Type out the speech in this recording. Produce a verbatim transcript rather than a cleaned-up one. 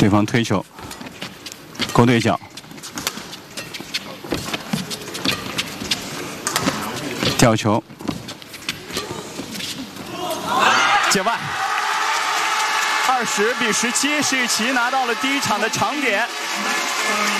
对方推球，勾对角，吊球，界外。二十比十七，是奇拿到了第一场的长点。